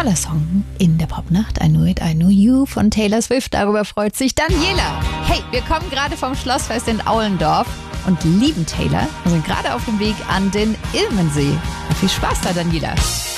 Toller Song in der Popnacht. I Know It, I Know You von Taylor Swift. Darüber freut sich Daniela. Hey, wir kommen gerade vom Schlossfest in Aulendorf und lieben Taylor. Wir sind gerade auf dem Weg an den Ilmensee. Viel Spaß da, Daniela.